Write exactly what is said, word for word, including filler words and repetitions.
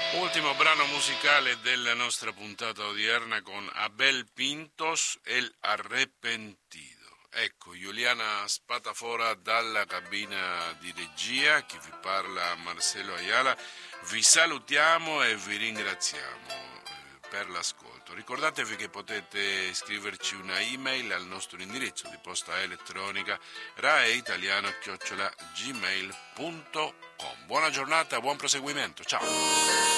Ultimo brano musicale della nostra puntata odierna con Abel Pintos, El Arrepentido. Ecco, Giuliana Spatafora dalla cabina di regia, chi vi parla Marcelo Ayala, vi salutiamo e vi ringraziamo eh, per l'ascolto. Ricordatevi che potete scriverci una email al nostro indirizzo di posta elettronica raeitaliano chiocciola gmail punto com. Buona giornata, buon proseguimento, ciao!